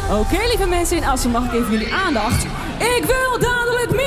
Oké, lieve mensen in Assen, mag ik even jullie aandacht? Ik wil dadelijk